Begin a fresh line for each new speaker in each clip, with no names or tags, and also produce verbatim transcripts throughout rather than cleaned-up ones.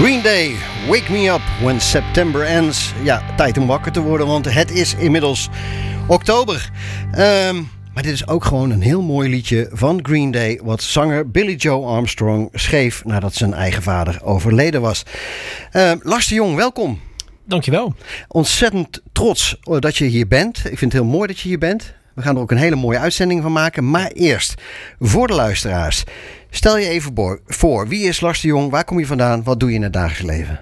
Green Day, Wake Me Up When September Ends. Ja, tijd om wakker te worden, want het is inmiddels oktober. Um, maar dit is ook gewoon een heel mooi liedje van Green Day, wat zanger Billy Joe Armstrong schreef nadat zijn eigen vader overleden was. Uh, Lars de Jong, welkom.
Dankjewel. Ontzettend
trots dat je hier bent. Ik vind het heel mooi dat je hier bent. We gaan er ook een hele mooie uitzending van maken. Maar eerst, voor de luisteraars, stel je even voor. Wie is Lars de Jong? Waar kom je vandaan? Wat doe je in het dagelijks leven?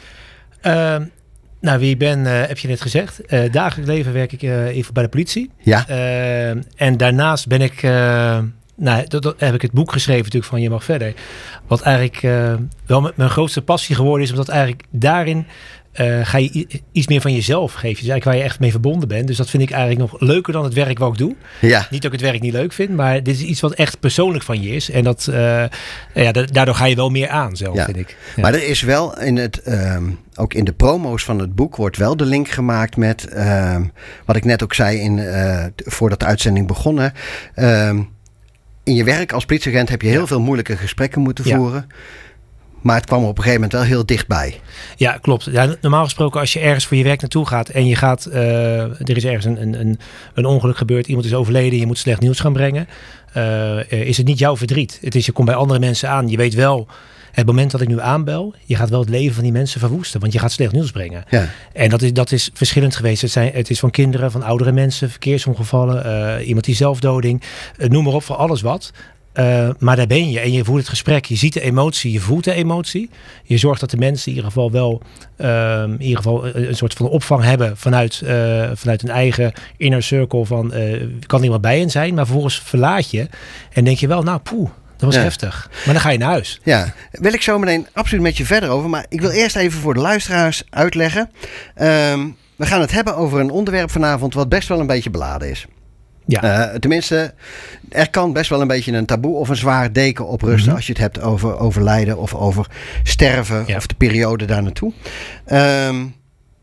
Uh, nou, wie ik ben, uh, heb je net gezegd. Uh, dagelijks leven werk ik uh, even bij de politie.
Ja.
Uh, en daarnaast ben ik... Uh, nou, dat, dat heb ik het boek geschreven natuurlijk van Je Mag Verder. Wat eigenlijk uh, wel mijn grootste passie geworden is. Omdat eigenlijk daarin... Uh, ga je iets meer van jezelf geven. Dus eigenlijk waar je echt mee verbonden bent. Dus dat vind ik eigenlijk nog leuker dan het werk wat ik doe.
Ja.
Niet dat ik het werk niet leuk vind, maar dit is iets wat echt persoonlijk van je is. En dat, uh, ja, daardoor ga je wel meer aan zelf,
ja.
vind ik. Ja.
Maar er is wel in het, um, ook in de promo's van het boek wordt wel de link gemaakt met, um, wat ik net ook zei in, uh, voordat de uitzending begonnen. Um, in je werk als politieagent heb je heel ja. veel moeilijke gesprekken moeten
ja.
voeren. Maar het kwam er op een gegeven moment wel heel dichtbij.
Ja, klopt. Ja, normaal gesproken als je ergens voor je werk naartoe gaat en je gaat, uh, er is ergens een, een, een ongeluk gebeurd, iemand is overleden, je moet slecht nieuws gaan brengen, uh, is het niet jouw verdriet. Het is, je komt bij andere mensen aan. Je weet wel, het moment dat ik nu aanbel, je gaat wel het leven van die mensen verwoesten, want je gaat slecht nieuws brengen.
Ja.
En dat is, dat is verschillend geweest. Het, zijn, het is van kinderen, van oudere mensen, verkeersongevallen, uh, iemand die zelfdoding, uh, noem maar op, voor alles wat. Uh, maar daar ben je en je voert het gesprek. Je ziet de emotie, je voelt de emotie. Je zorgt dat de mensen in ieder geval wel uh, in ieder geval een, een soort van opvang hebben vanuit, uh, vanuit hun eigen inner circle van uh, kan iemand bij hen zijn. Maar vervolgens verlaat je en denk je wel, nou poeh, dat was ja. heftig. Maar dan ga je naar huis.
Ja, wil ik zo meteen absoluut met je verder over. Maar ik wil eerst even voor de luisteraars uitleggen. Um, we gaan het hebben over een onderwerp vanavond wat best wel een beetje beladen is. Ja. Uh, tenminste, er kan best wel een beetje een taboe of een zwaar deken op rusten mm-hmm. als je het hebt over overlijden of over sterven ja. of de periode daar naartoe. Um,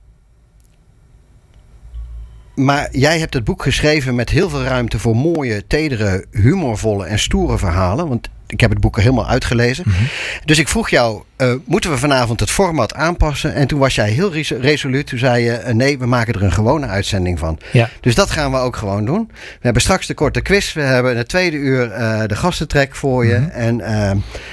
maar jij hebt het boek geschreven met heel veel ruimte voor mooie, tedere, humorvolle en stoere verhalen. Want ik heb het boek er helemaal uitgelezen. Mm-hmm. Dus ik vroeg jou, uh, moeten we vanavond het format aanpassen? En toen was jij heel res- resoluut. Toen zei je, uh, nee, we maken er een gewone uitzending van.
Ja.
Dus dat gaan we ook gewoon doen. We hebben straks de korte quiz. We hebben in het tweede uur uh, de gastentrek voor je. Mm-hmm. En uh,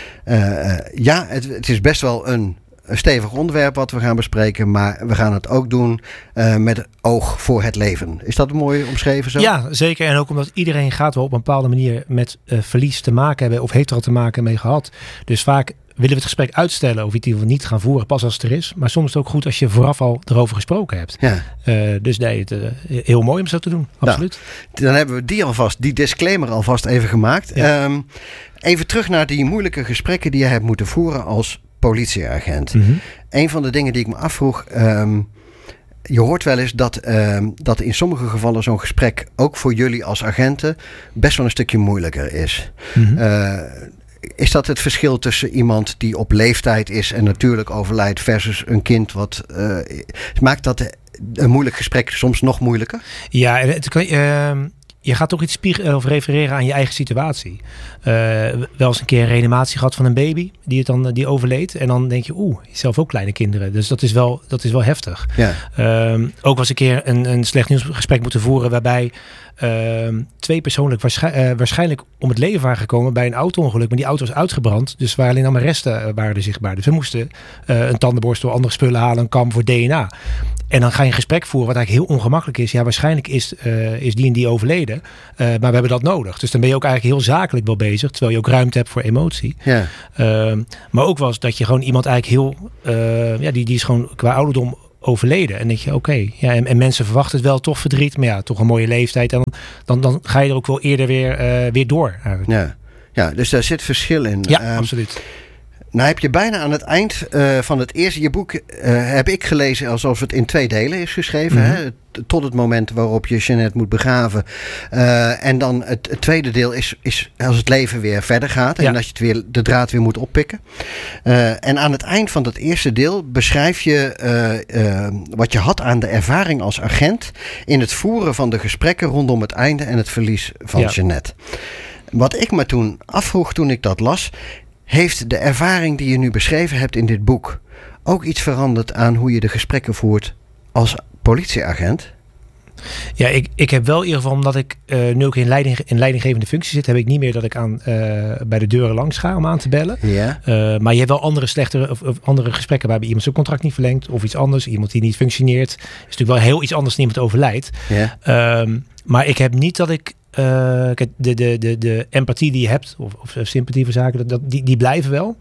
uh, uh, ja, het, het is best wel een... Een stevig onderwerp wat we gaan bespreken, maar we gaan het ook doen uh, met oog voor het leven. Is dat mooi omschreven zo?
Ja, zeker. En ook omdat iedereen gaat wel op een bepaalde manier met uh, verlies te maken hebben of heeft er al te maken mee gehad. Dus vaak willen we het gesprek uitstellen of iets die we niet gaan voeren pas als het er is. Maar soms is het ook goed als je vooraf al erover gesproken hebt. Ja. Uh, dus nee, het, uh, heel mooi om zo te doen. Absoluut.
Nou, dan hebben we die alvast, die disclaimer alvast even gemaakt. Ja. Um, even terug naar die moeilijke gesprekken die je hebt moeten voeren als politieagent. Mm-hmm. Een van de dingen die ik me afvroeg... Um, je hoort wel eens dat, um, dat in sommige gevallen zo'n gesprek... ook voor jullie als agenten best wel een stukje moeilijker is. Mm-hmm. Uh, is dat het verschil tussen iemand die op leeftijd is... en natuurlijk overlijdt versus een kind? Wat uh, maakt dat een moeilijk gesprek soms nog moeilijker?
Ja, het kan... Uh... Je gaat toch iets spiegelen of refereren aan je eigen situatie. Uh, wel eens een keer een reanimatie gehad van een baby die het dan die overleed. En dan denk je, oeh, zelf ook kleine kinderen. Dus dat is wel, dat is wel heftig. Ja. Uh, ook was een keer een, een slecht nieuwsgesprek moeten voeren waarbij uh, twee personen waarschijn, uh, waarschijnlijk om het leven waren gekomen bij een auto-ongeluk. Maar die auto was uitgebrand. Dus waar alleen nog maar resten uh, waren er zichtbaar. Dus we moesten uh, een tandenborstel, andere spullen halen, een kam voor D N A. En dan ga je een gesprek voeren wat eigenlijk heel ongemakkelijk is. Ja, waarschijnlijk is, uh, is die en die overleden. Uh, maar we hebben dat nodig. Dus dan ben je ook eigenlijk heel zakelijk wel bezig. Terwijl je ook ruimte hebt voor emotie. Ja. Uh, maar ook was dat je gewoon iemand eigenlijk heel... Uh, ja, die, die is gewoon qua ouderdom overleden. En dan denk je, oké. Okay, ja, en, en mensen verwachten het wel, toch verdriet. Maar ja, toch een mooie leeftijd. En dan, dan, dan ga je er ook wel eerder weer, uh, weer door.
Ja. ja, dus daar zit verschil in.
Ja, um, absoluut.
Nou heb je bijna aan het eind uh, van het eerste... Je boek uh, heb ik gelezen alsof het in twee delen is geschreven. Mm-hmm. Hè? Tot het moment waarop je Jeanette moet begraven. Uh, en dan het, het tweede deel is, is als het leven weer verder gaat. En ja. dat je het weer, de draad weer moet oppikken. Uh, en aan het eind van dat eerste deel beschrijf je uh, uh, wat je had aan de ervaring als agent. In het voeren van de gesprekken rondom het einde en het verlies van ja. Jeanette. Wat ik me toen afvroeg toen ik dat las... Heeft de ervaring die je nu beschreven hebt in dit boek ook iets veranderd aan hoe je de gesprekken voert als politieagent?
Ja, ik, ik heb wel in ieder geval, omdat ik uh, nu ook in, leiding, in leidinggevende functie zit, heb ik niet meer dat ik aan, uh, bij de deuren langs ga om aan te bellen.
Ja.
Uh, maar je hebt wel andere slechtere of, of andere gesprekken waarbij iemand zijn contract niet verlengt of iets anders. Iemand die niet functioneert. Het is natuurlijk wel heel iets anders dan iemand overlijdt.
Ja.
Um, maar ik heb niet dat ik uh, de, de, de, de empathie die je hebt of, of sympathie voor zaken, dat, dat, die, die blijven wel.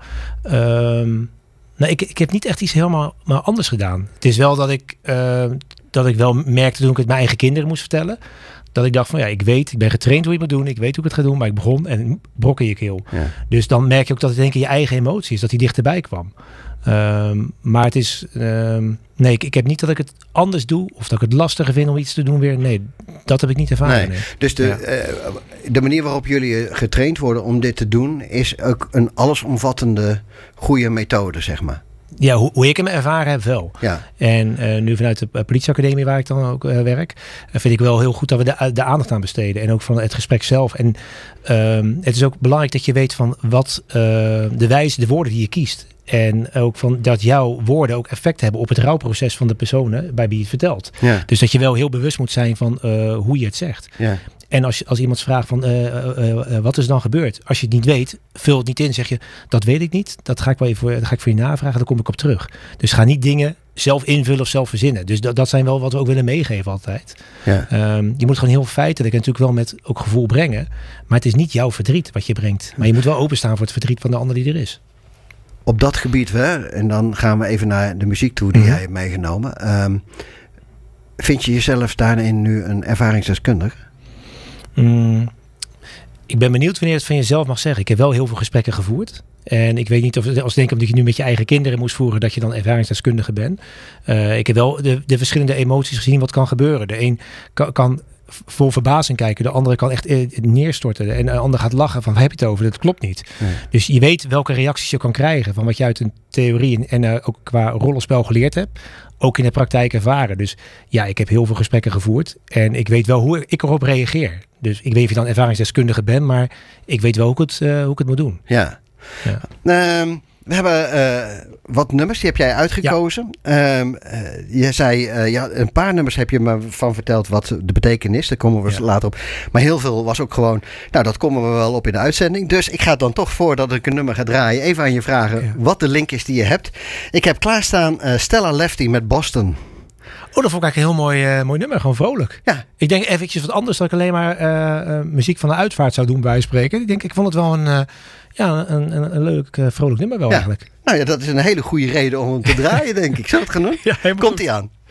Um, nou, ik, ik heb niet echt iets helemaal maar anders gedaan. Het is wel dat ik... Uh, dat ik wel merkte toen ik het mijn eigen kinderen moest vertellen. Dat ik dacht van ja, ik weet, ik ben getraind hoe je het moet doen. Ik weet hoe ik het ga doen, maar ik begon en brok in je keel. Ja. Dus dan merk je ook dat het denk ik je eigen emotie is. Dat die dichterbij kwam. Um, maar het is... Um, nee, ik, ik heb niet dat ik het anders doe. Of dat ik het lastiger vind om iets te doen weer. Nee, dat heb ik niet ervaren. Nee.
Nee. Dus de, ja. uh, de manier waarop jullie getraind worden om dit te doen... is ook een allesomvattende goede methode, zeg maar.
Ja, hoe, hoe ik hem ervaren heb wel. Ja. En uh, nu vanuit de politieacademie waar ik dan ook uh, werk... Uh, vind ik wel heel goed dat we de, de aandacht aan besteden. En ook van het gesprek zelf. En uh, het is ook belangrijk dat je weet van wat uh, de wijze, de woorden die je kiest. En ook van dat jouw woorden ook effect hebben op het rouwproces van de personen bij wie je het vertelt. Ja. Dus dat je wel heel bewust moet zijn van uh, hoe je het zegt. Ja. En als, als iemand vraagt van uh, uh, uh, wat is dan gebeurd? Als je het niet weet, vul het niet in. Zeg je, dat weet ik niet. Dat ga ik wel even voor, dat ga ik voor je navragen. Daar kom ik op terug. Dus ga niet dingen zelf invullen of zelf verzinnen. Dus dat, dat zijn wel wat we ook willen meegeven altijd. Ja. Um, je moet gewoon heel feitelijk en natuurlijk wel met ook gevoel brengen. Maar het is niet jouw verdriet wat je brengt. Maar je moet wel openstaan voor het verdriet van de ander die er is.
Op dat gebied, hè, en dan gaan we even naar de muziek toe die mm-hmm. jij hebt meegenomen. Um, vind je jezelf daarin nu een ervaringsdeskundige?
Mm, ik ben benieuwd wanneer je het van jezelf mag zeggen. Ik heb wel heel veel gesprekken gevoerd. En ik weet niet of, als denk omdat je nu met je eigen kinderen moest voeren, dat je dan ervaringsdeskundige bent. Uh, ik heb wel de, de verschillende emoties gezien wat kan gebeuren. De een kan, kan vol verbazing kijken, de andere kan echt uh, neerstorten. En de ander gaat lachen van, waar heb je het over? Dat klopt niet. Nee. Dus je weet welke reacties je kan krijgen van wat je uit een theorie en, en uh, ook qua rollenspel geleerd hebt. Ook in de praktijk ervaren. Dus ja, ik heb heel veel gesprekken gevoerd. En ik weet wel hoe ik erop reageer. Dus ik weet niet of je dan ervaringsdeskundige bent, maar ik weet wel hoe ik het, uh, hoe ik het moet doen.
Ja. ja. Um, we hebben uh, wat nummers, die heb jij uitgekozen. Ja. Um, uh, je zei, uh, ja, een paar nummers heb je me van verteld wat de betekenis. Daar komen we ja. later op. Maar heel veel was ook gewoon, nou dat komen we wel op in de uitzending. Dus ik ga dan toch, voordat ik een nummer ga draaien, even aan je vragen ja. wat de link is die je hebt. Ik heb klaarstaan uh, Stella Lefty met Boston.
Oh, dat vond ik eigenlijk een heel mooi, uh, mooi nummer. Gewoon vrolijk. Ja. Ik denk eventjes wat anders dat ik alleen maar uh, uh, muziek van de uitvaart zou doen bij spreken. Ik denk, ik vond het wel een, uh, ja, een, een, een leuk, uh, vrolijk nummer wel ja. eigenlijk.
Nou ja, dat is een hele goede reden om hem te draaien, denk ik. Zou het gaan doen?
Ja,
komt-ie aan.